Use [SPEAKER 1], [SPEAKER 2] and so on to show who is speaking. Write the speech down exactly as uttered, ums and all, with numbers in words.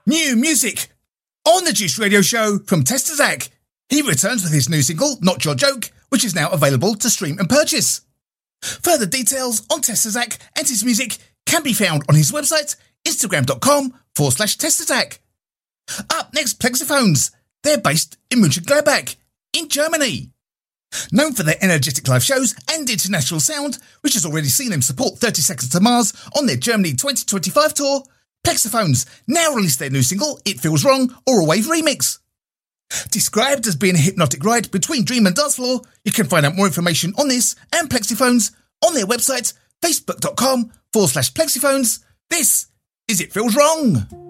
[SPEAKER 1] New music on the Juice Radio Show from Tester Zach. He returns with his new single, Not Your Joke, which is now available to stream and purchase. Further details on Tester Zach and his music can be found on his website, instagram.com forward slash Tester Zach. Up next, Plexiphones. They're based in Mönchengladbach, in Germany. Known for their energetic live shows and international sound, which has already seen them support thirty Seconds to Mars on their Germany twenty twenty-five tour, Plexiphones now released their new single, It Feels Wrong, or a Wave remix. Described as being a hypnotic ride between dream and dance floor, you can find out more information on this and Plexiphones on their website, facebook.com forward slash Plexiphones. This is It Feels Wrong.